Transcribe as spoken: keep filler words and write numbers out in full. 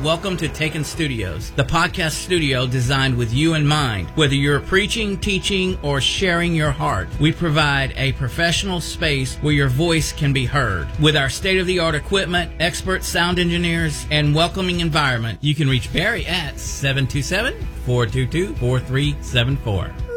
Welcome to Taken Studios, the podcast studio designed with you in mind. Whether you're preaching, teaching, or sharing your heart, we provide a professional space where your voice can be heard. With our state-of-the-art equipment, expert sound engineers, and welcoming environment, you can reach Barry at seven two seven, four two two, four three seven four.